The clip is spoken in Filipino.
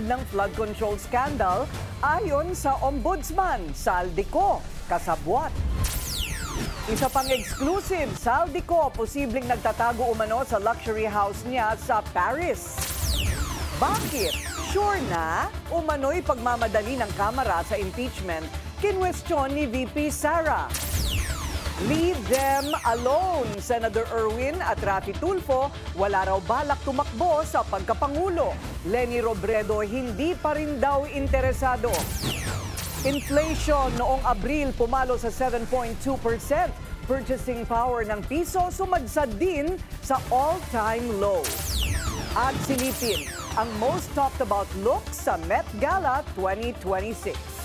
ng flood control scandal ayon sa Ombudsman Saldico kasabwat. Isa pang exclusive, Saldico posibleng nagtatago umano sa luxury house niya sa Paris. Bakit? Sure na umano'y pagmamadali ng Kamara sa impeachment, kinwestiyon ni VP Sara. Leave them alone, Senator Erwin at Raffy Tulfo, wala raw balak tumakbo sa pagkapangulo. Leni Robredo hindi pa rin daw interesado. Inflation noong Abril pumalo sa 7.2%. Purchasing power ng piso sumadsad din sa all-time low. At silipin ang most talked about look sa Met Gala 2026.